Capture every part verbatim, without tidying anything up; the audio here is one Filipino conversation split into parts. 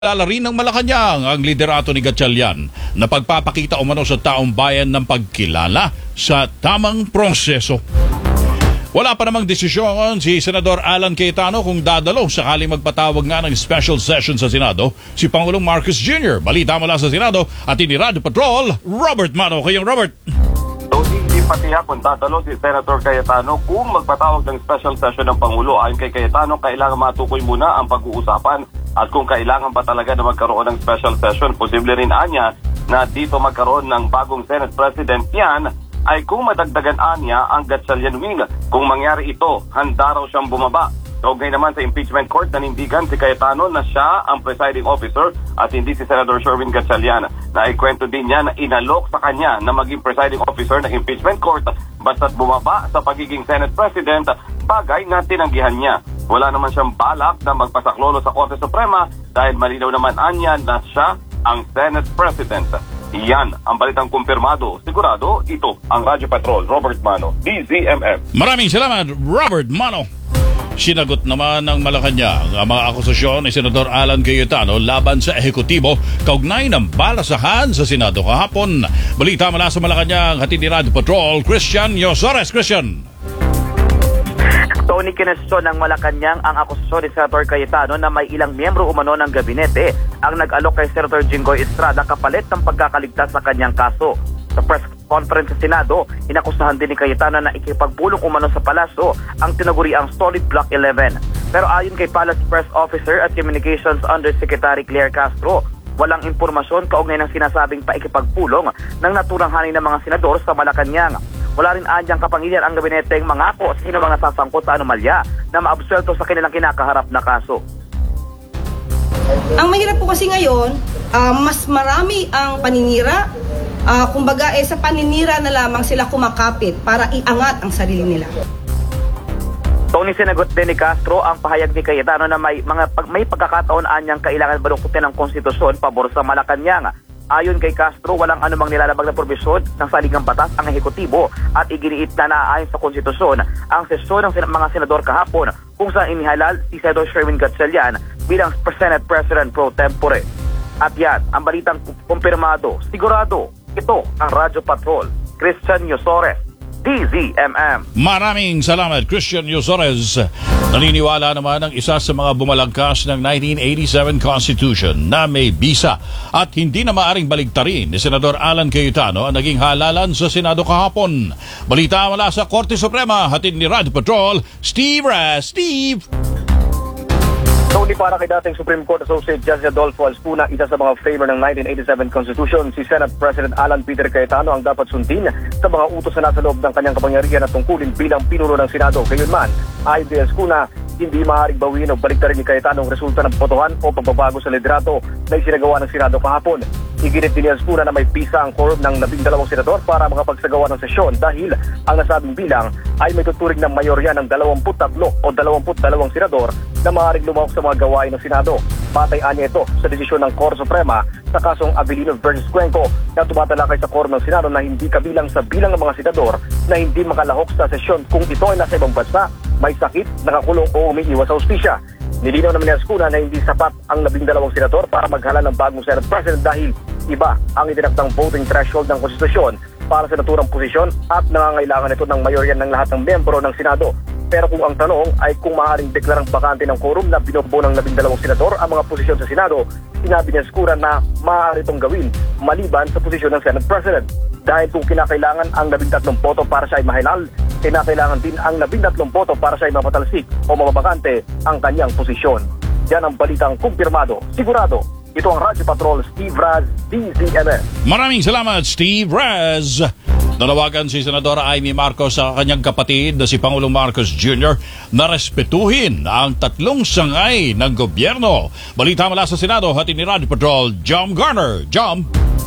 Alala rin ng Malacanang ang liderato ni Gatchalian na pagpapakita umano sa taong bayan ng pagkilala sa tamang proseso. Wala pa namang desisyon si Senador Alan Cayetano kung dadalo sakaling magpatawag nga ng special session sa Senado si Pangulong Marcos Junior Balita mula sa Senado at ini Radyo Patrol, Robert Mano. Kayong Robert. Hindi pati hapon dadalo si Senator Cayetano kung magpatawag ng special session ng Pangulo. Ayon kay Cayetano, kailangan matukoy muna ang pag-uusapan at kung kailangan pa talaga na magkaroon ng special session. Posible rin anya na dito magkaroon ng bagong Senate President. Yan ay kung madagdagan anya ang Gatchalian wing. Kung mangyari ito, handa raw siyang bumaba. Kaugnay naman sa impeachment court, nanindigan si Cayetano na siya ang presiding officer at hindi si Senator Sherwin Gatchalian. Naikwento din niya na inalok sa kanya na maging presiding officer ng impeachment court basta't bumaba sa pagiging Senate President, bagay na tinanggihan niya. Wala naman siyang balak na magpasaklolo sa Korte Suprema dahil malinaw naman anya na siya ang Senate President. Iyan ang balitang kumpirmado. Sigurado, ito ang Radyo Patrol. Robert Mano, D Z M M. Maraming salamat, Robert Mano. Sinagot naman ng Malacanang ang mga akusasyon ni Senador Alan Cayetano laban sa ehekutibo kaugnay ng balasahan sa Senado kahapon. Balita mula sa Malacanang, hatid ni Radyo Patrol, Christian Yosores. Christian. Tony, kinestyon ng Malacanang ang akusasyon ni Senator Cayetano na may ilang miyembro umano ng gabinete ang nag-alok kay Senator Jinggoy Estrada kapalit ng pagkakaligtas sa kanyang kaso. Sa press conference sa Senado, inakusahan din ni Cayetano na ikipagbulong umano sa palasyo ang tinaguriang Solid Block eleven. Pero ayon kay Palace Press Officer at Communications Undersecretary Claire Castro, walang impormasyon kaugnay ng sinasabing paikipagpulong ng naturang hanin ng mga senador sa Malacanang. Wala rin anyang kapangyarihan ang gabineteng mangako sa sino mga sasangkot sa anomalya na maabsuelto sa kanilang kinakaharap na kaso. Ang mahirap po kasi ngayon, uh, mas marami ang paninira. Uh, kumbaga, eh, sa paninira na lamang sila kumakapit para iangat ang sarili nila. Tony, sinagot din ni Castro ang pahayag ni Cayetano na may mga pag, may pagkakataon anyang kailangan balungkutin ng konstitusyon pabor sa Malacanang. Ayon kay Castro, walang anumang nilalabag na probisyon ng saligang batas ang ehekutibo at iginiit na naayon sa konstitusyon ang sesyon ng sin- mga senador kahapon kung saan inihalal si Senator Sherwin Gatchalian bilang Senate President pro tempore. At yan, ang balitang kumpirmado, sigurado, ito ang Radyo Patrol, Christian Yosores, D Z M M. Maraming salamat, Christian Yosores. Naniniwala naman ang isa sa mga bumalagkas ng nineteen eighty-seven Constitution na may bisa at hindi na maaring baligtarin ni Senador Alan Cayetano ang naging halalan sa Senado kahapon. Balita mula sa Korte Suprema, hatid ni Radyo Patrol, Steve Raz. Steve! Tony, para kay dating Supreme Court Associate Judge Adolfo Alspuna, isa sa mga favor ng nineteen eighty-seven Constitution, si Senate President Alan Peter Cayetano ang dapat sundin sa mga utos na nasa loob ng kanyang kapangyarihan at tungkulin bilang pinuno ng Senado. Gayunman, ayon kay Alspuna, hindi maaaring bawiin o baliktarin ni Cayetano ang resulta ng botohan o pagbabago sa liderato na isinagawa ng Senado kahapon. Iginit din ni Alspuna na may pisa ang quorum ng labing dalawang senador para makapagsagawa ng sesyon dahil ang nasabing bilang ay may tuturing ng mayorya ng dalawampu't tatlo o dalawampu't dalawang senador na maaaring lumahok sa mga gawain ng Senado. Patay anya ito sa desisyon ng Korte Suprema sa kasong Abilino versus Cuenco na tumatalakay sa quorum ng Senado na hindi kabilang sa bilang ng mga senador na hindi makalahok sa sesyon kung ito ay nasa ibang bansa, may sakit, nakakulong o umiiwas sa hustisya. Nilinaw naman ni Alspuna na hindi sapat ang labing dalawang senador para maghala ng bagong Senate President dahil iba ang itinakdang voting threshold ng konstitusyon para sa naturang posisyon at nangangailangan ito ng mayorya ng lahat ng miyembro ng Senado. Pero kung ang tanong ay kung maaaring deklarang bakante ng quorum na binubuo ng labing dalawang senador ang mga posisyon sa Senado, sinabi ni Alspuna na maaari itong gawin maliban sa posisyon ng Senate President. Dahil kung kinakailangan ang labing tatlong boto para siya ay mahinal, kinakailangan din ang labing tatlong boto para siya ay mapatalsik o mababakante ang kanyang posisyon. Yan ang balitang kumpirmado, sigurado. Ito ang Radyo Patrol, Steve Raz, D Z M M. Maraming salamat, Steve Raz. Nanawagan si Senadora Amy Marcos sa kanyang kapatid na si Pangulong Marcos Junior na respetuhin ang tatlong sangay ng gobyerno. Balita mula sa Senado, hatid ni Radyo Patrol, Jom Garner. Jom.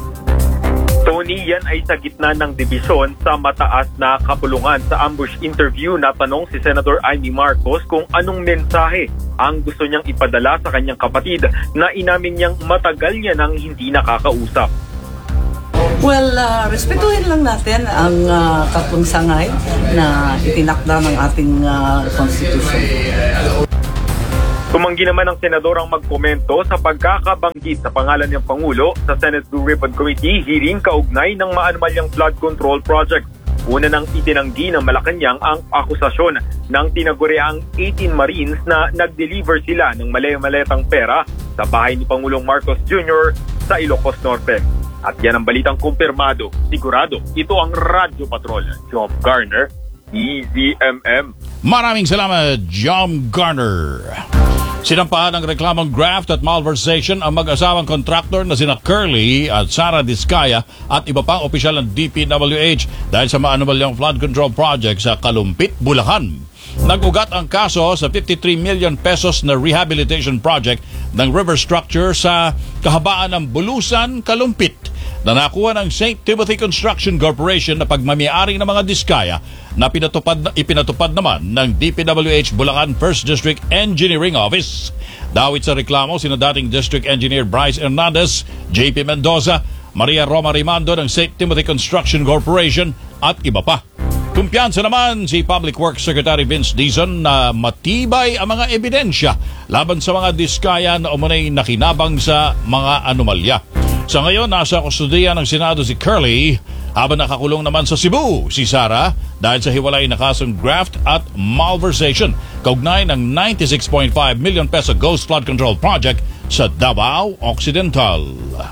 Tony, yan ay sa gitna ng dibisyon sa mataas na kapulungan. Sa ambush interview, natanong si Senator Amy Marcos kung anong mensahe ang gusto niyang ipadala sa kanyang kapatid na inamin niyang matagal niya nang hindi nakakausap. Well, uh, respetuhin lang natin ang uh, tatlong sangay na itinakda ng ating uh, Constitution. Tumanggi naman ang senador ang magkomento sa pagkakabanggit sa pangalan ng Pangulo sa Senate Blue Ribbon Committee hearing kaugnay ng maanumalyang flood control project. Una nang itinanggi ng Malacanang ang akusasyon ng tinaguriang eighteen Marines na nag-deliver sila ng mali-maletang pera sa bahay ni Pangulong Marcos Junior sa Ilocos Norte. At yan ang balitang kumpirmado, sigurado. Ito ang Radyo Patrol, John Garner, E Z M M. Maraming salamat, John Garner. Sinampahan ng reklamong graft at malversation ang mag-asawang contractor na sina Curly at Sara Discaya at iba pang opisyal ng D P W H dahil sa maanumalyang flood control project sa Kalumpit, Bulacan. Nag-ugat ang kaso sa fifty-three million pesos na rehabilitation project ng river structure sa kahabaan ng Bulusan, Kalumpit na nakuha ng Saint Timothy Construction Corporation na pagmamayari ng mga Diskaya na pinatupad, ipinatupad naman ng D P W H Bulacan First District Engineering Office. Dawit sa reklamo sina dating District Engineer Bryce Hernandez, J P Mendoza, Maria Roma Rimando ng Saint Timothy Construction Corporation at iba pa. Kumpiyansa naman si Public Works Secretary Vince Dizon na matibay ang mga ebidensya laban sa mga Diskaya na umunay nakinabang sa mga anomalya. Sa ngayon, nasa kustudiya ng Senado si Curly, habang nakakulong naman sa Cebu si Sara dahil sa hiwalay na kasong graft at malversation kaugnay ng ninety-six point five million peso Ghost Flood Control Project sa Davao Occidental.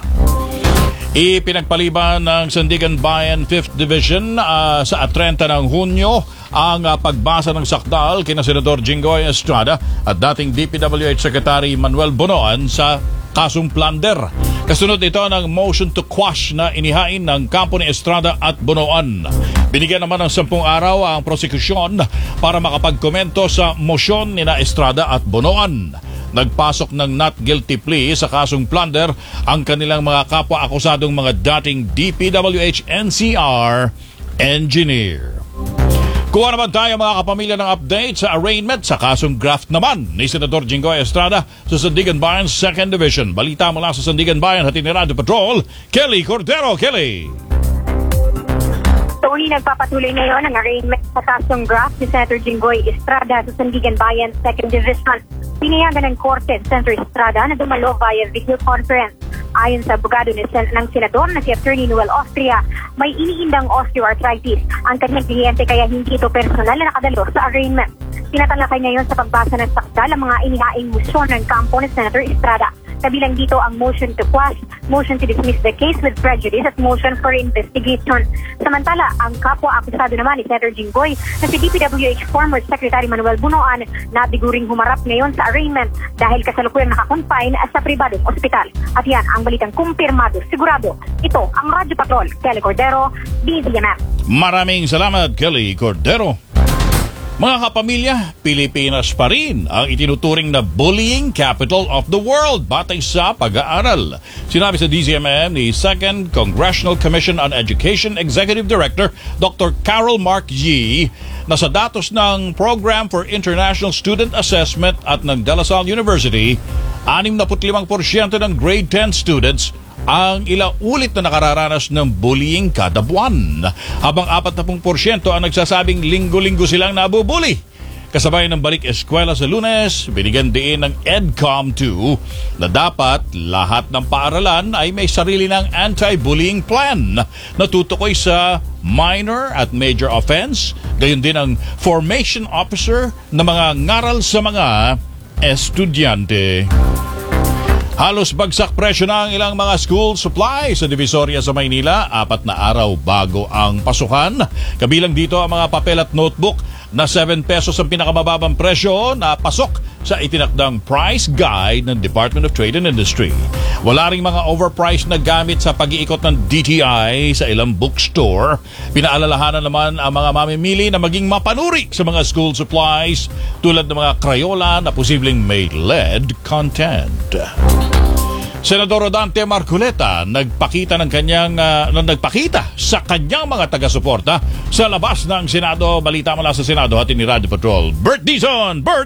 Ipinagpaliban ng Sandigan Bayan fifth Division uh, sa thirty ng Hunyo ang uh, pagbasa ng sakdal kina Senador Jinggoy Estrada at dating D P W H Secretary Manuel Bonoan sa kasong plunder. Kasunod ito ng motion to quash na inihain ng kampo ni Estrada at Bonoan. Binigyan naman ng sampung araw ang prosekusyon para makapagkomento sa motion ni na Estrada at Bonoan. Nagpasok ng not guilty plea sa kasong plunder ang kanilang mga kapwa-akusadong mga dating D P W H N C R engineer. Kuha naman tayo mga kapamilya ng update sa arraignment sa kasong graft naman ni Senador Jinggoy Estrada sa Sandigan Bayan second Division. Balita mula sa Sandigan Bayan, hatid ni Radyo Patrol, Kelly Cordero. Kelly! Tony, nagpapatuloy ngayon ang arraignment sa kasong graft ni Senator Jinggoy Estrada sa Sandigan Bayan second Division. Pinayagan ng Korte Senator Estrada na dumalo via video conference. Ayon sa abogado ng senador na si Attorney Noel Austria, may iniindang osteoarthritis ang kanyang kliyente kaya hindi ito personal na nakadalo sa arraignment. Tinatalakay ngayon sa pagbasa ng sakdal ang mga inihaing motion ng kampo ni Senator Estrada. Kabilang dito ang motion to quash, motion to dismiss the case with prejudice at motion for investigation. Samantala, ang kapwa-akusado naman ni Senator Jinggoy na si D P W H former Secretary Manuel Bonoan na biguring humarap ngayon sa arraignment dahil kasalukuyang nakakonfine sa pribadong ospital. At yan ang balitang kumpirmado, sigurado. Ito ang Radyo Patrol, Kelly Cordero, D Z M M. Maraming salamat, Kelly Cordero. Mga kapamilya, Pilipinas pa rin ang itinuturing na bullying capital of the world batay sa pag-aaral. Sinabi sa D Z M M ni second Congressional Commission on Education Executive Director Doctor Carol Mark Yee na sa datos ng Program for International Student Assessment at ng De La Salle University, sixty-five percent ng grade ten students ang ilang ulit na nakararanas ng bullying kada buwan, habang forty percent ang nagsasabing linggo-linggo silang nabubuli. Kasabay ng balik eskwela sa Lunes, binigyan din ng EDCOM two na dapat lahat ng paaralan ay may sarili ng anti-bullying plan na tutukoy sa minor at major offense, gayon din ang formation officer na mga ngaral sa mga estudyante. Halos bagsak presyo na ang ilang mga school supplies sa Divisoria sa Maynila. Apat na araw bago ang pasukan. Kabilang dito ang mga papel at notebook na seven pesos ang pinakamababang presyo na pasok sa itinakdang price guide ng Department of Trade and Industry. Wala ring mga overpriced na gamit sa pag-iikot ng D T I sa ilang bookstore. Pinaalalahanan naman ang mga mamimili na maging mapanuri sa mga school supplies tulad ng mga Crayola na posibleng may lead content. Senador Rodante Marcoleta nagpakita ng kanyang uh, nagpakita sa kanyang mga taga-suporta sa labas ng Senado. Balita mula sa Senado, hatid ni Radio Patrol, Bert Dizon. Bert!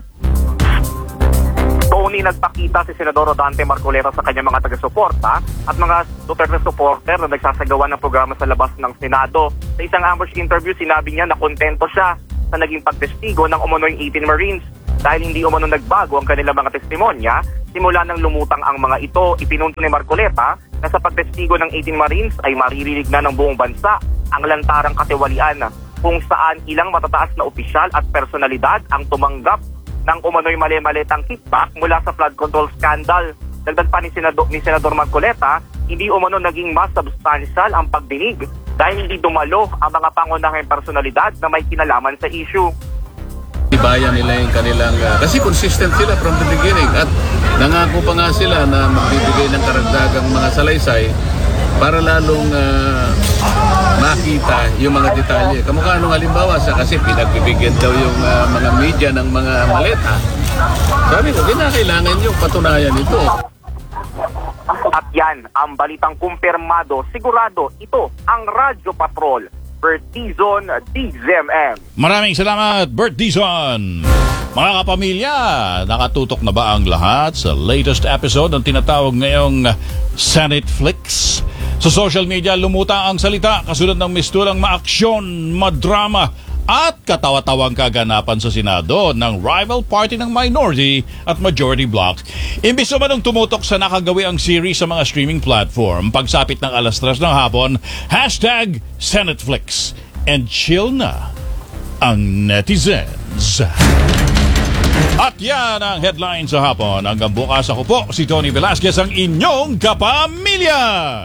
Tony, nagpakita si Senador Rodante Marcoleta sa kanyang mga taga-suporta at mga Duterte supporter na nagsasagawa ng programa sa labas ng Senado. Sa isang ambush interview, sinabi niya na kontento siya sa naging pagtestigo ng umunoy eighteen Marines. Dahil hindi umano nagbago ang kanilang mga testimonya, simula nang lumutang ang mga ito, ipinunto ni Marcoleta na sa pagtestigo ng eighteen Marines ay maririnig na ng buong bansa ang lantarang katiwalian kung saan ilang matataas na opisyal at personalidad ang tumanggap ng umano'y mali-malitang kickback mula sa flood control scandal. Dagdag pa ni Senador, ni Senador Marcoleta, hindi umano naging mas substantial ang pagdinig dahil hindi dumalo ang mga pangunahing personalidad na may kinalaman sa issue. Ibayan nila yung kanilang, uh, kasi consistent sila from the beginning at nangako pa nga sila na magbibigay ng karagdagang mga salaysay para lalong uh, makita yung mga detalye. Kamukha nung halimbawa sa kasi pinagbibigyan daw yung uh, mga media ng mga maleta. Sabi ko, kinakailangan yung patunayan ito. At yan, ang balitang kumpirmado, sigurado, ito ang Radyo Patrol. Bert Dizon, D Z M M. Maraming salamat, Bert Dizon. Mga kapamilya, nakatutok na ba ang lahat sa latest episode ng tinatawag ngayong Senate Flicks? Sa social media, lumutang ang salita kasunod ng mistulang maaksyon, madrama at katawa-tawang kaganapan sa Senado ng rival party ng minority at majority blocks. Imbis naman nung tumutok sa nakagawi ang series sa mga streaming platform, pagsapit ng alas tres ng hapon, hashtag SenateFlix, and chill na ang netizens. At yan ang headline sa hapon. Hanggang bukas, ako po si Tony Velasquez, ang inyong kapamilya.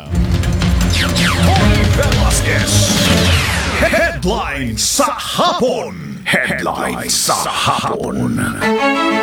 Tony Velasquez. Headline sa hapon. Headline sa hapon.